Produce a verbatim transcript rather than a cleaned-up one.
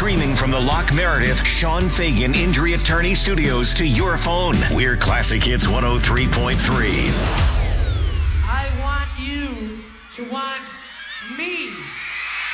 Streaming from the Locke Meredith Sean Fagan Injury Attorney Studios to your phone. We're Classic Hits one oh three point three. I want you to want me.